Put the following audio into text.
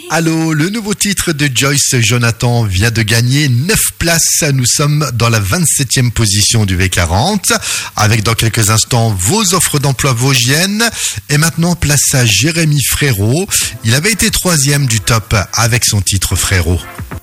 Allô, le nouveau titre de Joyce Jonathan vient de gagner 9 places. Nous sommes dans la 27e position du V40. Avec dans quelques instants vos offres d'emploi vosgiennes. Et maintenant, place à Jérémy Frérot. Il avait été 3e du top avec son titre Frérot.